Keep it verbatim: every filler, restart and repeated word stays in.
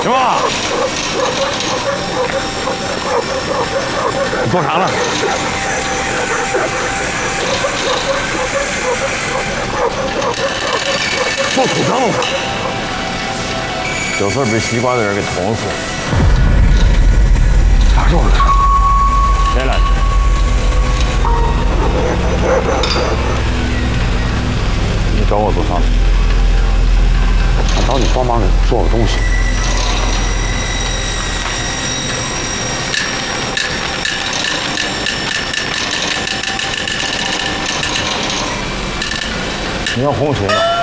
行吧？你做啥呢？做土坑子。有事被西瓜的人给捅死。啥时候的事？谁来的？你找我做啥？我找你帮忙给做个东西。 你要哄谁呢？